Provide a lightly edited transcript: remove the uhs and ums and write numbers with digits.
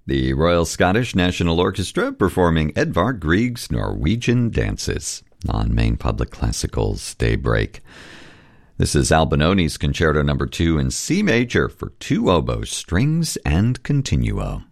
The Royal Scottish National Orchestra performing Edvard Grieg's Norwegian Dances on Maine Public Classical's Daybreak. This is Albinoni's Concerto No. 2 in C major for two oboes, strings, and continuo.